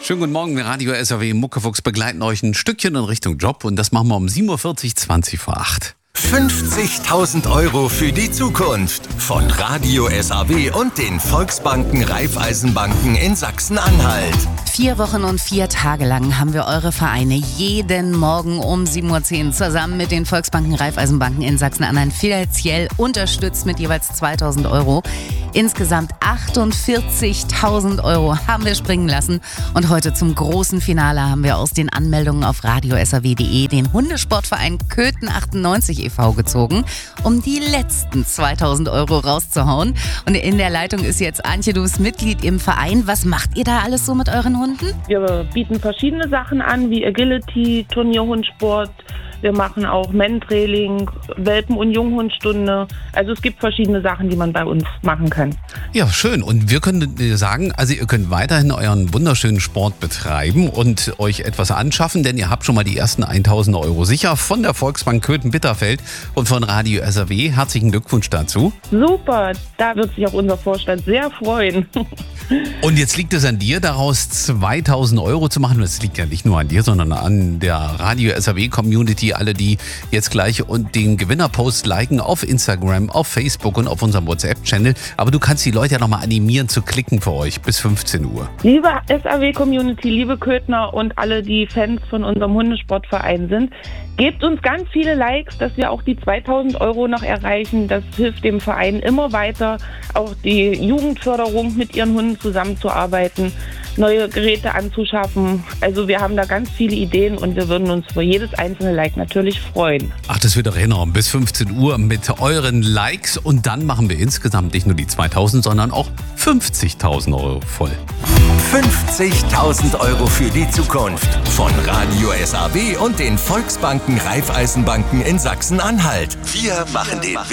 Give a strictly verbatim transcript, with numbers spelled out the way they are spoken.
Schönen guten Morgen, Radio S R W Muckefuchs begleiten euch ein Stückchen in Richtung Job und das machen wir um sieben Uhr vierzig, zwanzig vor acht. fünfzigtausend Euro für die Zukunft von Radio S R W und den Volksbanken Raiffeisenbanken in Sachsen-Anhalt. Vier Wochen und vier Tage lang haben wir eure Vereine jeden Morgen um sieben Uhr zehn zusammen mit den Volksbanken Raiffeisenbanken in Sachsen-Anhalt finanziell unterstützt mit jeweils zweitausend Euro. Insgesamt achtundvierzigtausend Euro haben wir springen lassen. Und heute zum großen Finale haben wir aus den Anmeldungen auf radio s r w punkt d e den Hundesportverein Köthen achtundneunzig e V gezogen, um die letzten zweitausend Euro rauszuhauen. Und in der Leitung ist jetzt Antje, du bist Mitglied im Verein. Was macht ihr da alles so mit euren Hunden? Wir bieten verschiedene Sachen an, wie Agility, Turnierhundsport. Wir machen auch Mentrailing, Welpen- und Junghundstunde. Also es gibt verschiedene Sachen, die man bei uns machen kann. Ja, schön. Und wir können dir sagen, also ihr könnt weiterhin euren wunderschönen Sport betreiben und euch etwas anschaffen, denn ihr habt schon mal die ersten tausend Euro sicher von der Volksbank Köthen-Bitterfeld und von Radio S R W. Herzlichen Glückwunsch dazu. Super, da wird sich auch unser Vorstand sehr freuen. Und jetzt liegt es an dir, daraus zweitausend Euro zu machen. Das liegt ja nicht nur an dir, sondern an der Radio S R W Community. Alle, die jetzt gleich und den Gewinnerpost liken auf Instagram, auf Facebook und auf unserem WhatsApp-Channel. Aber du kannst die Leute ja nochmal animieren zu klicken für euch bis fünfzehn Uhr. Liebe S R W Community, liebe Köthner und alle, die Fans von unserem Hundesportverein sind, gebt uns ganz viele Likes, dass wir auch die zweitausend Euro noch erreichen. Das hilft dem Verein immer weiter, auch die Jugendförderung mit ihren Hunden zusammenzuarbeiten, neue Geräte anzuschaffen. Also wir haben da ganz viele Ideen und wir würden uns für jedes einzelne Like natürlich freuen. Ach, das wird doch hinhauen. Bis fünfzehn Uhr mit euren Likes und dann machen wir insgesamt nicht nur die zweitausend, sondern auch fünfzigtausend Euro voll. fünfzigtausend Euro für die Zukunft von Radio S R W und den Volksbanken Raiffeisenbanken in Sachsen-Anhalt. Wir machen den